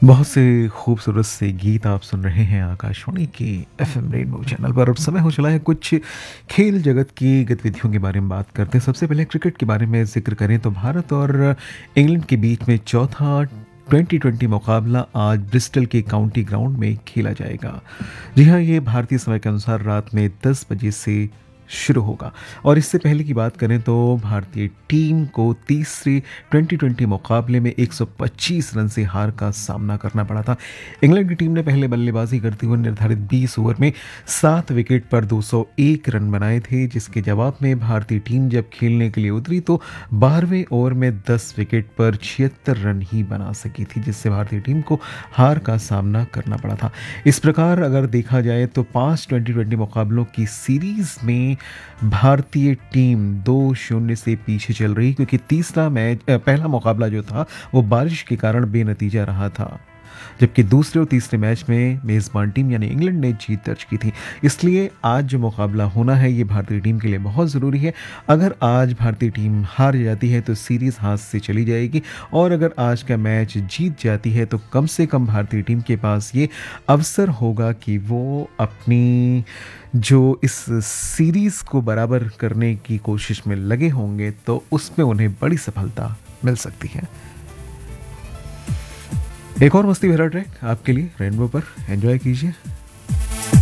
बहुत से खूबसूरत से गीत आप सुन रहे हैं आकाशवाणी के एफएम रेनबो चैनल पर। अब समय हो चला है कुछ खेल जगत की गतिविधियों के बारे में बात करते हैं। सबसे पहले क्रिकेट के बारे में जिक्र करें तो भारत और इंग्लैंड के बीच में चौथा 2020 मुकाबला आज ब्रिस्टल के काउंटी ग्राउंड में खेला जाएगा। जी हाँ, ये भारतीय समय के अनुसार रात में 10 बजे से शुरू होगा। और इससे पहले की बात करें तो भारतीय टीम को तीसरे 2020 मुकाबले में 125 रन से हार का सामना करना पड़ा था। इंग्लैंड की टीम ने पहले बल्लेबाजी करते हुए निर्धारित 20 ओवर में 7 विकेट पर 201 रन बनाए थे, जिसके जवाब में भारतीय टीम जब खेलने के लिए उतरी तो 12वें ओवर में 10 विकेट पर 76 रन ही बना सकी थी, जिससे भारतीय टीम को हार का सामना करना पड़ा था। इस प्रकार अगर देखा जाए तो 5 2020 मुकाबलों की सीरीज में भारतीय टीम 2-0 से पीछे चल रही, क्योंकि पहला मुकाबला जो था वो बारिश के कारण बेनतीजा रहा था, जबकि दूसरे और तीसरे मैच में मेजबान टीम यानी इंग्लैंड ने जीत दर्ज की थी। इसलिए आज जो मुकाबला होना है ये भारतीय टीम के लिए बहुत ज़रूरी है। अगर आज भारतीय टीम हार जाती है तो सीरीज़ हाथ से चली जाएगी, और अगर आज का मैच जीत जाती है तो कम से कम भारतीय टीम के पास ये अवसर होगा कि वो अपनी जो इस सीरीज़ को बराबर करने की कोशिश में लगे होंगे तो उसमें उन्हें बड़ी सफलता मिल सकती है। एक और मस्ती भरा ट्रैक आपके लिए रेनबो पर, एंजॉय कीजिए।